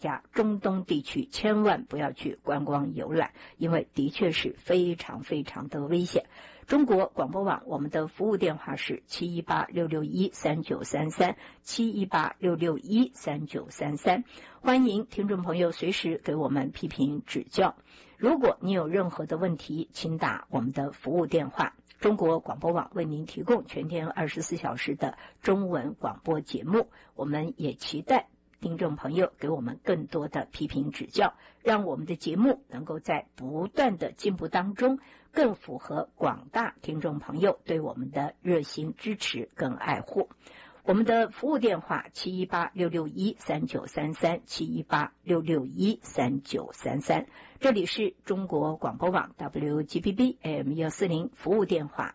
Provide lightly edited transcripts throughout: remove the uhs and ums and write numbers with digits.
中东地区千万不要去观光游览，因为的确是非常非常的危险。中国广播网我们的服务电话是718-661-3933 718-661-3933，欢迎听众朋友随时给我们批评指教。如果你有任何的问题，请打我们的服务电话。中国广播网为您提供全天24小时的中文广播节目，我们也期待听众朋友给我们更多的批评指教，让我们的节目能够在不断的进步当中，更符合广大听众朋友对我们的热心支持跟爱护。我们的服务电话718-661-3933 718-661-3933，这里是中国广播网 WGBB AM140 服务电话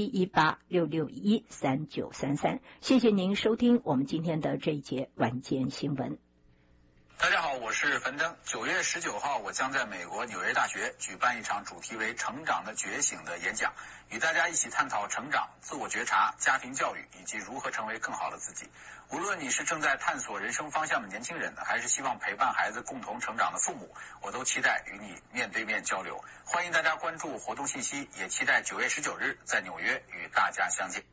718-661-3933。谢谢您收听我们今天的这一节晚间新闻。 大家好，我是樊登。9月19号，我将在美国纽约大学举办一场主题为成长的觉醒的演讲，与大家一起探讨成长、自我觉察、家庭教育以及如何成为更好的自己。无论你是正在探索人生方向的年轻人，还是希望陪伴孩子共同成长的父母，我都期待与你面对面交流。欢迎大家关注活动信息，也期待9月19日在纽约与大家相见。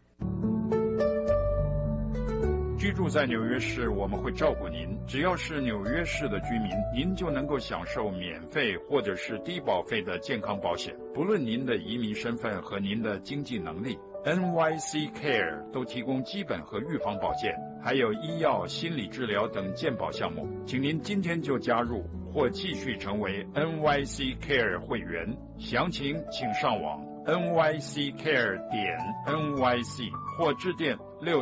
居住在纽约市，我们会照顾您。只要是纽约市的居民，您就能够享受免费或者是低保费的健康保险，不论您的移民身份和您的经济能力。NYC Care 都提供基本和预防保健，还有医药、心理治疗等健保项目。请您今天就加入或继续成为 NYC Care 会员，详情请上网nyccare.nyc 或致电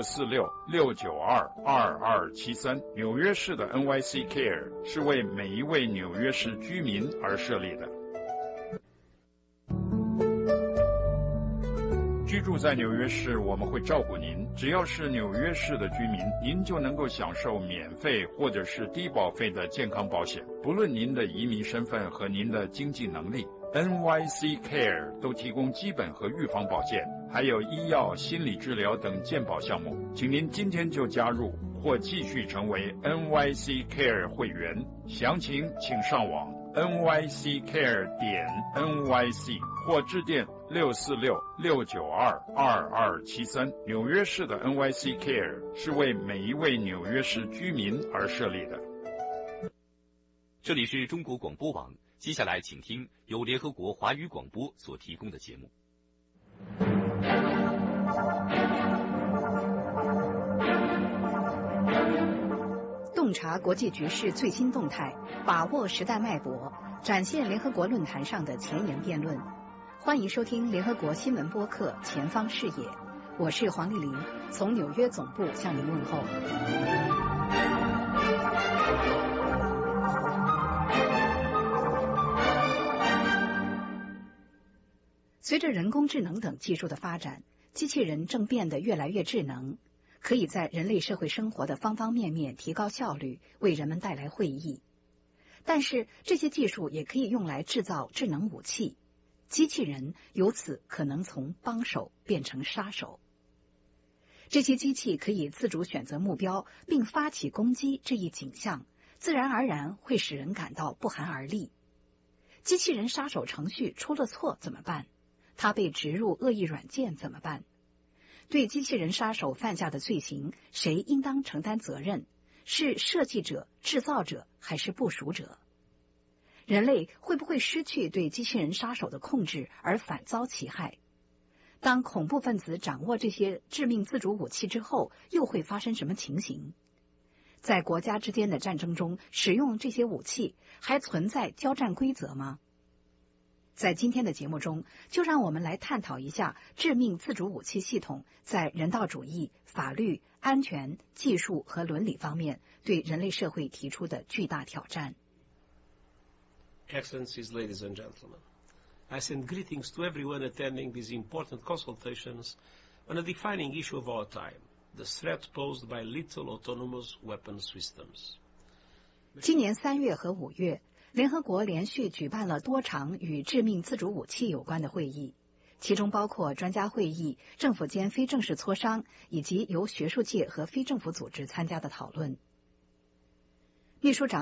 646-692-2273。纽约市的 NYC Care 是为每一位纽约市居民而设立的。居住在纽约市，我们会照顾您。只要是纽约市的居民，您就能够享受免费或者是低保费的健康保险，不论您的移民身份和您的经济能力。NYC Care 都提供基本和预防保健，还有医药、心理治疗等健保项目。请您今天就加入或继续成为 NYC Care 会员，详情请上网nyccare.nyc 或致电646-692-2273。纽约市的 NYC Care 是为每一位纽约市居民而设立的。 这里是中国广播网，接下来请听由联合国华语广播所提供的节目。 洞察国际局势最新动态，把握时代脉搏，展现联合国论坛上的前沿辩论。欢迎收听联合国新闻播客《前方视野》，我是黄丽玲，从纽约总部向您问候。随着人工智能等技术的发展，机器人正变得越来越智能，可以在人类社会生活的方方面面提高效率，为人们带来惠益。但是这些技术也可以用来制造智能武器，机器人由此可能从帮手变成杀手。这些机器可以自主选择目标并发起攻击，这一景象自然而然会使人感到不寒而栗。机器人杀手程序出了错怎么办？它被植入恶意软件怎么办？对机器人杀手犯下的罪行，谁应当承担责任？是设计者、制造者还是部署者？人类会不会失去对机器人杀手的控制而反遭其害？当恐怖分子掌握这些致命自主武器之后，又会发生什么情形？在国家之间的战争中，使用这些武器还存在交战规则吗？在今天的节目中，就让我们来探讨一下致命自主武器系统在人道主义、法律、安全、技术和伦理方面对人类社会提出的巨大挑战。 Excellencies, ladies and gentlemen, I send greetings to everyone attending these important consultations on a defining issue of our time, the threat posed by lethal autonomous weapon systems. 今年3月和5月，联合国连续举办了多场与致命自主武器有关的会议，其中包括专家会议、政府间非正式磋商，以及由学术界和非政府组织参加的讨论。秘书长